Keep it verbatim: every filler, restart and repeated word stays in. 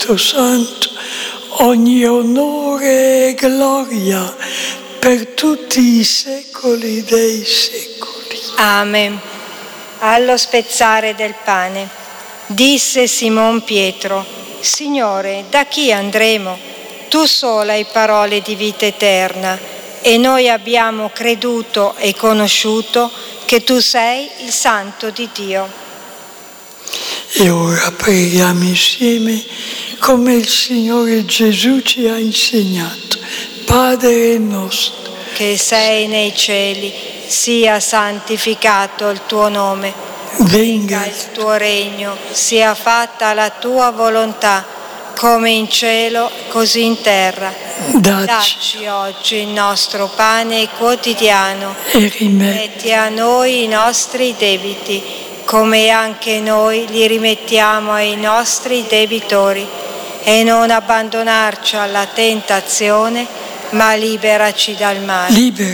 Santo, ogni onore e gloria per tutti i secoli dei secoli. Amen. Allo spezzare del pane, disse Simon Pietro: Signore, da chi andremo? Tu sola hai parole di vita eterna, e noi abbiamo creduto e conosciuto che tu sei il Santo di Dio. E ora preghiamo insieme come il Signore Gesù ci ha insegnato. Padre nostro, che sei nei cieli, sia santificato il tuo nome. venga Il tuo regno, sia fatta la tua volontà, come in cielo, così in terra. Dacci Dacci oggi il nostro pane quotidiano. e rimetti Metti a noi i nostri debiti, come anche noi li rimettiamo ai nostri debitori. E non abbandonarci alla tentazione, ma liberaci dal male. liberi.